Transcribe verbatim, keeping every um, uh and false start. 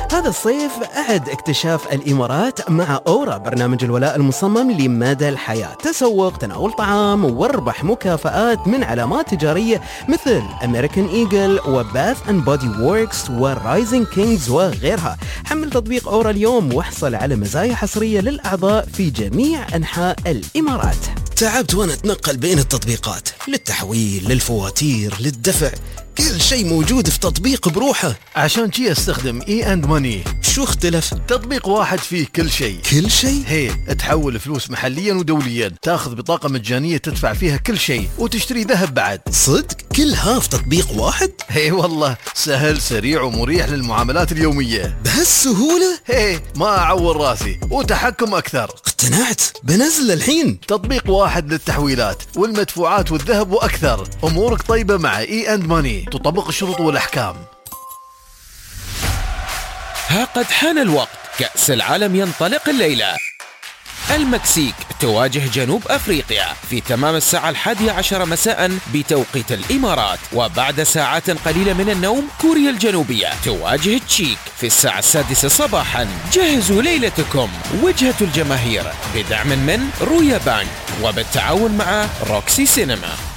هذا الصيف أعد اكتشاف الإمارات مع أورا، برنامج الولاء المصمم لمدى الحياة. تسوق، تناول طعام، واربح مكافآت من علامات تجارية مثل أمريكان إيجل وباث أند بودي ووركس ورايزنج كينجز وغيرها. حمل تطبيق أورا اليوم واحصل على مزايا حصرية للأعضاء في جميع أنحاء الإمارات. تعبت وانا اتنقل بين التطبيقات، للتحويل، للفواتير، للدفع، كل شيء موجود في تطبيق بروحه. عشان شي استخدم اي اند ماني. شو اختلف؟ تطبيق واحد فيه كل شيء. كل شيء؟ هي تحول فلوس محليا ودوليا، تاخذ بطاقة مجانية تدفع فيها كل شيء، وتشتري ذهب بعد. صدق؟ كل ها في تطبيق واحد؟ هي والله سهل، سريع ومريح للمعاملات اليومية. بهالسهولة؟ هي ما اعور راسي، وتحكم اكثر. اقتنعت، بنزل الحين. تطبيق واحد للتحويلات والمدفوعات والذهب واكثر. امورك طيبة مع اي اند ماني، تطبق الشروط والاحكام. ها قد حان الوقت، كأس العالم ينطلق الليلة. المكسيك تواجه جنوب أفريقيا في تمام الساعة الحادية عشر مساء بتوقيت الإمارات، وبعد ساعات قليلة من النوم كوريا الجنوبية تواجه تشيك في الساعة السادسة صباحا. جهزوا ليلتكم، وجهة الجماهير بدعم من رويا بانك وبالتعاون مع روكسي سينما.